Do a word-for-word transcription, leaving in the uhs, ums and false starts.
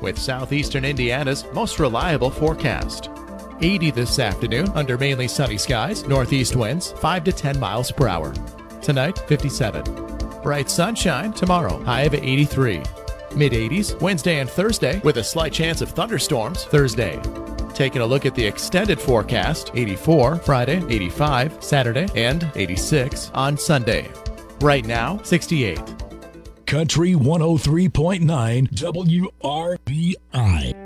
with southeastern Indiana's most reliable forecast. eighty this afternoon under mainly sunny skies, northeast winds five to ten miles per hour. Tonight, fifty-seven. Bright sunshine tomorrow, high of eighty-three. mid eighties Wednesday and Thursday with a slight chance of thunderstorms Thursday. Taking a look at the extended forecast, eighty-four Friday, eighty-five Saturday, and eighty-six on Sunday. Right now, sixty-eight. Country one oh three point nine W R B I.